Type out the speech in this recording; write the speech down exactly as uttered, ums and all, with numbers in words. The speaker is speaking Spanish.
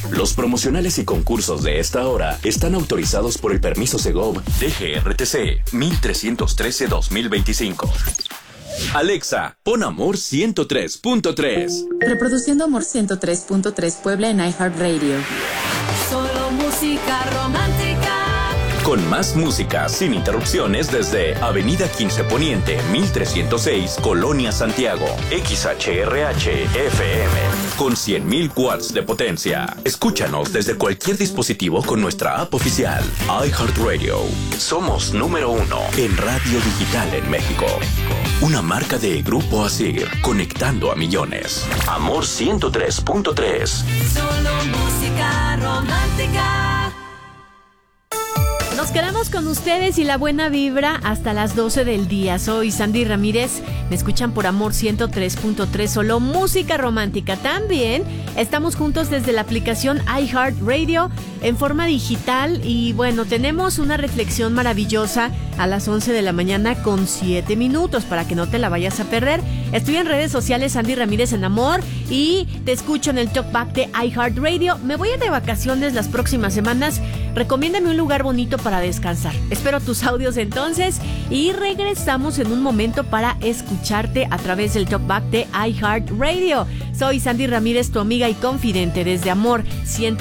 Los promocionales y concursos de esta hora están autorizados por el permiso Segov D G R T C mil trescientos trece guión dos mil veinticinco. Alexa, pon Amor ciento tres punto tres. Reproduciendo Amor ciento tres punto tres Puebla en iHeartRadio. Solo música romántica. Con más música sin interrupciones desde Avenida quince Poniente, mil trescientos seis, Colonia Santiago. X H R H F M. Con cien mil watts de potencia. Escúchanos desde cualquier dispositivo con nuestra app oficial. iHeartRadio. Somos número uno en radio digital en México. Una marca de Grupo Asir, conectando a millones. Amor ciento tres punto tres. Solo música romántica. Nos quedamos con ustedes y la buena vibra hasta las doce del día. Soy Sandy Ramírez. Me escuchan por Amor ciento tres punto tres, solo música romántica. También estamos juntos desde la aplicación iHeartRadio en forma digital. Y bueno, tenemos una reflexión maravillosa a las once de la mañana con siete minutos para que no te la vayas a perder. Estoy en redes sociales Sandy Ramírez en Amor y te escucho en el Talkback de iHeartRadio. Me voy a ir de vacaciones las próximas semanas. Recomiéndame un lugar bonito para descansar. Espero tus audios entonces y regresamos en un momento para escucharte a través del Talkback de iHeartRadio. Soy Sandy Ramírez, tu amiga y confidente desde Amor ciento